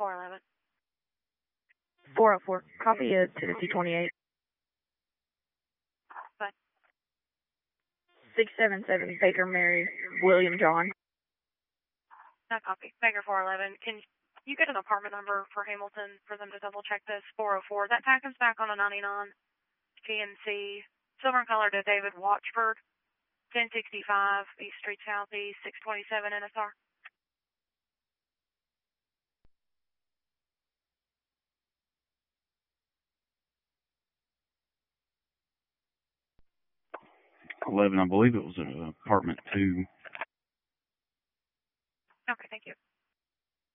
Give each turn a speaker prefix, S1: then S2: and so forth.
S1: 411.
S2: 404. Copy is Tennessee 28.
S1: Bye.
S2: 677 Baker Mary William John.
S1: Not copy. Baker 411. Can you get an apartment number for Hamilton for them to double check this? 404. That tackles back on a 99 PNC. Silver and color to David Watchford. 1065 East Street Southeast, 627 NSR.
S3: I believe it was apartment 2.
S1: Okay, thank you.